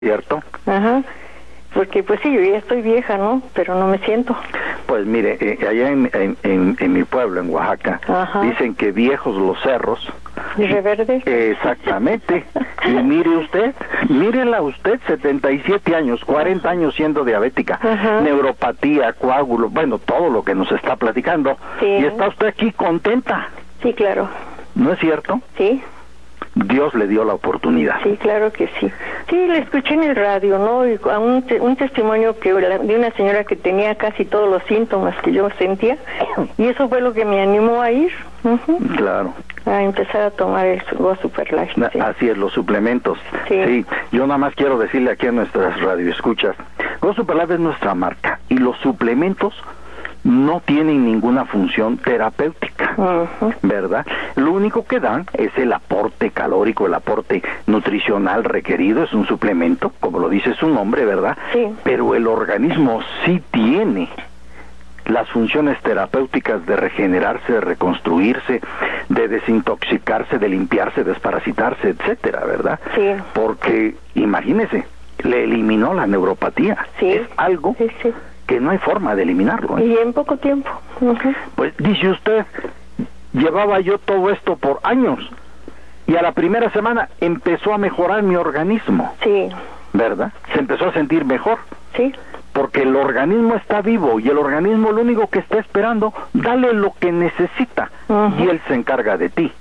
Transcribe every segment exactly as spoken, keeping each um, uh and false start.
¿Cierto? Ajá. Porque pues sí, yo ya estoy vieja, ¿no? Pero no me siento. Pues mire, eh, allá en, en, en, en mi pueblo, en Oaxaca, Ajá. dicen que viejos los cerros. ¿Y reverde? Exactamente. Y mire usted, mírela usted, setenta y siete años, cuarenta años siendo diabética, Ajá. neuropatía, coágulo, bueno, todo lo que nos está platicando. Sí. Y está usted aquí contenta. Sí, claro. ¿No es cierto? Sí. Dios le dio la oportunidad. Sí, claro que sí. Sí, le escuché en el radio, ¿no? Y a un, te, un testimonio que de una señora que tenía casi todos los síntomas que yo sentía, y eso fue lo que me animó a ir. Uh-huh. Claro. A empezar a tomar el Go Super Life. Na, sí. Así es, los suplementos. Sí. Sí. Yo nada más quiero decirle aquí a nuestras radioescuchas, Go Super Life es nuestra marca, y los suplementos no tienen ninguna función terapéutica, uh-huh. ¿verdad? Lo único que dan es el aporte calórico, el aporte nutricional requerido, es un suplemento, como lo dice su nombre, ¿verdad? Sí. Pero el organismo sí tiene las funciones terapéuticas de regenerarse, de reconstruirse, de desintoxicarse, de limpiarse, desparasitarse, etcétera, ¿verdad? Sí. Porque, imagínese, le eliminó la neuropatía. Sí. Es algo... Sí, sí. que no hay forma de eliminarlo, ¿eh? Y en poco tiempo. Uh-huh. Pues dice usted, llevaba yo todo esto por años y a la primera semana empezó a mejorar mi organismo. Sí. ¿Verdad? Se empezó a sentir mejor. Sí. Porque el organismo está vivo y el organismo lo único que está esperando, dale lo que necesita. Uh-huh. Y él se encarga de ti.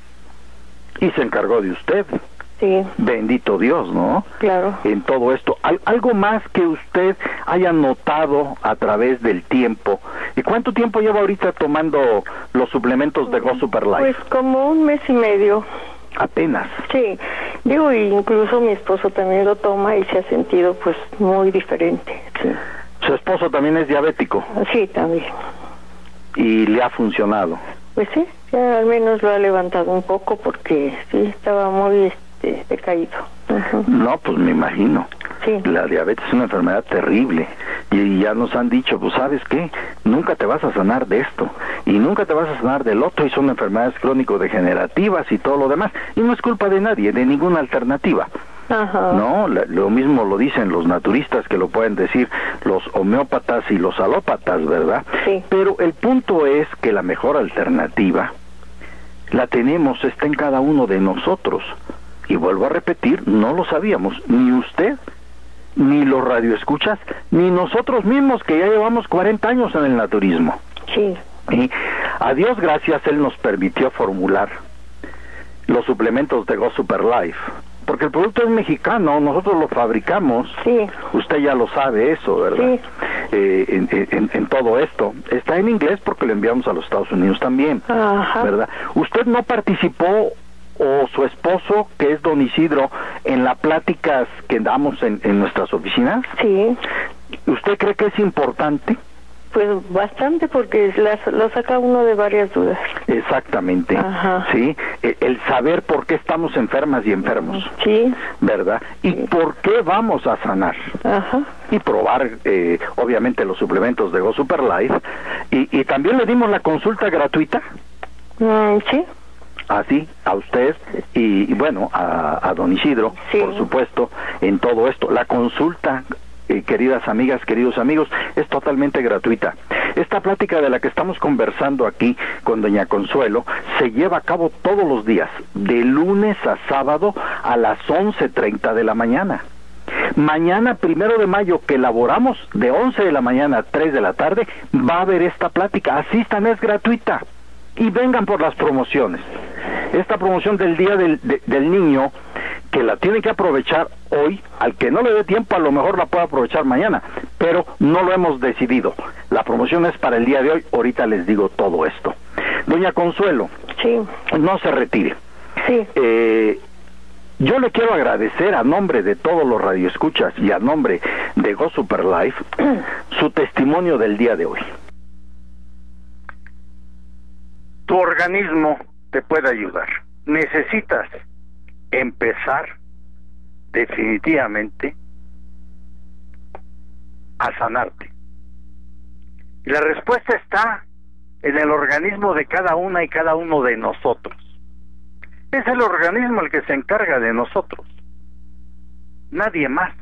Y se encargó de usted. Sí. Bendito Dios, ¿no? Claro. En todo esto. ¿Al, algo más que usted haya notado a través del tiempo? ¿Y cuánto tiempo lleva ahorita tomando los suplementos de Go Super Life? Pues como un mes y medio. Apenas. Sí. Digo, incluso mi esposo también lo toma y se ha sentido pues muy diferente. Sí. ¿Su esposo también es diabético? Sí, también. ¿Y le ha funcionado? Pues sí, ya al menos lo ha levantado un poco porque sí, estaba muy... Este, decaído. Uh-huh. No, pues me imagino. Sí. La diabetes es una enfermedad terrible y ya nos han dicho, pues ¿sabes qué? Nunca te vas a sanar de esto y nunca te vas a sanar del otro y son enfermedades crónico-degenerativas y todo lo demás y no es culpa de nadie, de ninguna alternativa. Ajá. No, lo mismo lo dicen los naturistas que lo pueden decir los homeópatas y los alópatas, ¿verdad? Sí. Pero el punto es que la mejor alternativa la tenemos, está en cada uno de nosotros. Y vuelvo a repetir, no lo sabíamos, ni usted, ni los radioescuchas, ni nosotros mismos que ya llevamos cuarenta años en el naturismo. Sí. Y a Dios gracias, Él nos permitió formular los suplementos de Go Super Life, porque el producto es mexicano, nosotros lo fabricamos. Sí. Usted ya lo sabe eso, ¿verdad? Sí. Eh, en, en, en todo esto. Está en inglés porque lo enviamos a los Estados Unidos también. Ajá. ¿Verdad? ¿Usted no participó o su esposo, que es don Isidro, en las pláticas que damos en, en nuestras oficinas? Sí. ¿Usted cree que es importante? Pues bastante, porque las, lo saca uno de varias dudas. Exactamente. Ajá. Sí, el saber por qué estamos enfermas y enfermos. Sí. ¿Verdad? Y sí. por qué vamos a sanar. Ajá. Y probar, eh, obviamente, los suplementos de Go Super Life. Y, y también le dimos la consulta gratuita. Mm, sí. Así, a usted y, y bueno, a, a don Isidro, sí. por supuesto, en todo esto. La consulta, eh, queridas amigas, queridos amigos, es totalmente gratuita. Esta plática de la que estamos conversando aquí con doña Consuelo se lleva a cabo todos los días, de lunes a sábado a las once treinta de la mañana. Mañana, primero de mayo, que elaboramos de once de la mañana a tres de la tarde, va a haber esta plática. Asistan, es gratuita. Y vengan por las promociones. Esta promoción del Día del, de, del Niño, que la tienen que aprovechar hoy, al que no le dé tiempo a lo mejor la puede aprovechar mañana, pero no lo hemos decidido. La promoción es para el día de hoy, ahorita les digo todo esto. Doña Consuelo, sí. no se retire. Sí. Eh, yo le quiero agradecer a nombre de todos los radioescuchas y a nombre de Go Super Life su testimonio del día de hoy. Tu organismo te puede ayudar. Necesitas empezar definitivamente a sanarte. Y la respuesta está en el organismo de cada una y cada uno de nosotros. Es el organismo el que se encarga de nosotros. Nadie más.